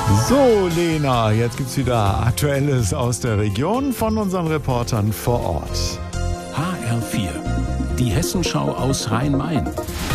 So, Lena, jetzt gibt's wieder Aktuelles aus der Region von unseren Reportern vor Ort. HR4, die Hessenschau aus Rhein-Main.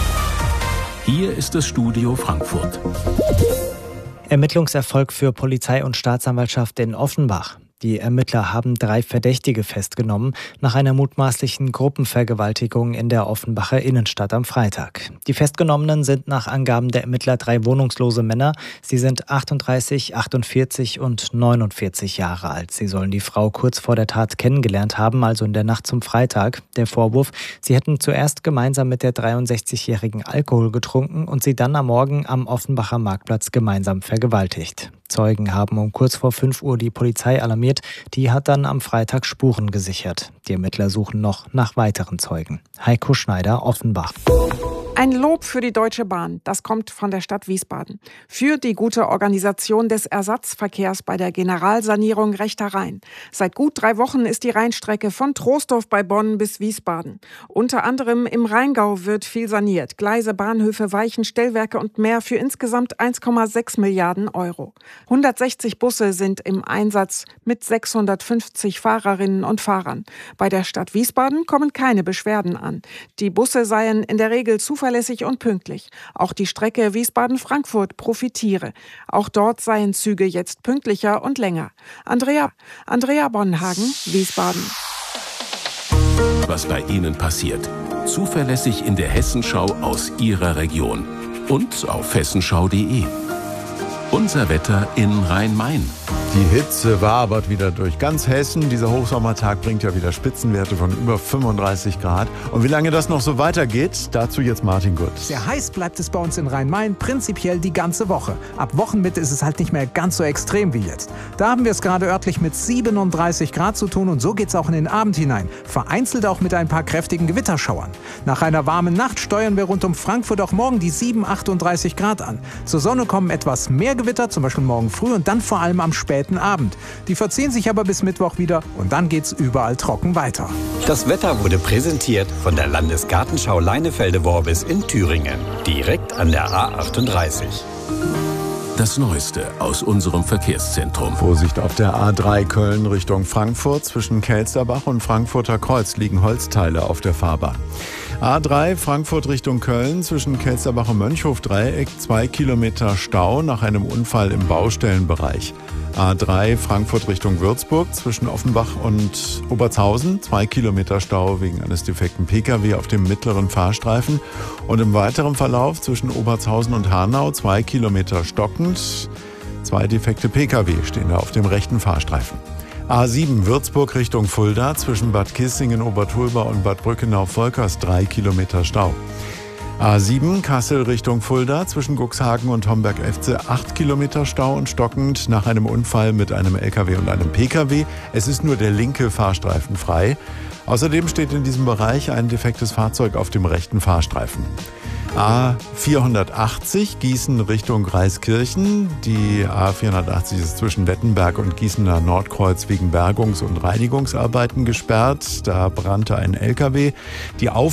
Hier ist das Studio Frankfurt. Ermittlungserfolg für Polizei und Staatsanwaltschaft in Offenbach. Die Ermittler haben 3 Verdächtige festgenommen nach einer mutmaßlichen Gruppenvergewaltigung in der Offenbacher Innenstadt am Freitag. Die Festgenommenen sind nach Angaben der Ermittler 3 wohnungslose Männer. Sie sind 38, 48 und 49 Jahre alt. Sie sollen die Frau kurz vor der Tat kennengelernt haben, also in der Nacht zum Freitag. Der Vorwurf: Sie hätten zuerst gemeinsam mit der 63-Jährigen Alkohol getrunken und sie dann am Morgen am Offenbacher Marktplatz gemeinsam vergewaltigt. Zeugen haben um kurz vor 5 Uhr die Polizei alarmiert. Die hat dann am Freitag Spuren gesichert. Die Ermittler suchen noch nach weiteren Zeugen. Heiko Schneider, Offenbach. Ein Lob für die Deutsche Bahn, das kommt von der Stadt Wiesbaden. Für die gute Organisation des Ersatzverkehrs bei der Generalsanierung Rechter Rhein. Seit gut 3 Wochen ist die Rheinstrecke von Troisdorf bei Bonn bis Wiesbaden. Unter anderem im Rheingau wird viel saniert. Gleise, Bahnhöfe, Weichen, Stellwerke und mehr für insgesamt 1,6 Milliarden Euro. 160 Busse sind im Einsatz mit 650 Fahrerinnen und Fahrern. Bei der Stadt Wiesbaden kommen keine Beschwerden an. Die Busse seien in der Regel zuverlässig und pünktlich. Auch die Strecke Wiesbaden-Frankfurt profitiere. Auch dort seien Züge jetzt pünktlicher und länger. Andrea Bonhagen, Wiesbaden. Was bei Ihnen passiert. Zuverlässig in der Hessenschau aus Ihrer Region. Und auf hessenschau.de. Unser Wetter in Rhein-Main. Die Hitze wabert wieder durch ganz Hessen. Dieser Hochsommertag bringt ja wieder Spitzenwerte von über 35 Grad. Und wie lange das noch so weitergeht, dazu jetzt Martin Gutt. Sehr heiß bleibt es bei uns in Rhein-Main prinzipiell die ganze Woche. Ab Wochenmitte ist es halt nicht mehr ganz so extrem wie jetzt. Da haben wir es gerade örtlich mit 37 Grad zu tun und so geht es auch in den Abend hinein. Vereinzelt auch mit ein paar kräftigen Gewitterschauern. Nach einer warmen Nacht steuern wir rund um Frankfurt auch morgen die 38 Grad an. Zur Sonne kommen etwas mehr Gewitter, zum Beispiel morgen früh und dann vor allem am späten Abend. Die verziehen sich aber bis Mittwoch wieder und dann geht's überall trocken weiter. Das Wetter wurde präsentiert von der Landesgartenschau Leinefelde-Worbis in Thüringen, direkt an der A38. Das Neueste aus unserem Verkehrszentrum. Vorsicht auf der A3 Köln Richtung Frankfurt. Zwischen Kelsterbach und Frankfurter Kreuz liegen Holzteile auf der Fahrbahn. A3 Frankfurt Richtung Köln, zwischen Kelsterbach und Mönchhof-Dreieck 2 Kilometer Stau nach einem Unfall im Baustellenbereich. A3 Frankfurt Richtung Würzburg, zwischen Offenbach und Obertshausen 2 Kilometer Stau wegen eines defekten Pkw auf dem mittleren Fahrstreifen. Und im weiteren Verlauf zwischen Obertshausen und Hanau 2 Kilometer stockend. 2 defekte Pkw stehen da auf dem rechten Fahrstreifen. A7 Würzburg Richtung Fulda, zwischen Bad Kissingen, Obertulba und Bad Brückenau-Volkers 3 Kilometer Stau. A7 Kassel Richtung Fulda, zwischen Cuxhagen und Homberg-Efze 8 Kilometer Stau und stockend nach einem Unfall mit einem LKW und einem Pkw. Es ist nur der linke Fahrstreifen frei. Außerdem steht in diesem Bereich ein defektes Fahrzeug auf dem rechten Fahrstreifen. A480 Gießen Richtung Reiskirchen. Die A480 ist zwischen Wettenberg und Gießener Nordkreuz wegen Bergungs- und Reinigungsarbeiten gesperrt. Da brannte ein LKW. Die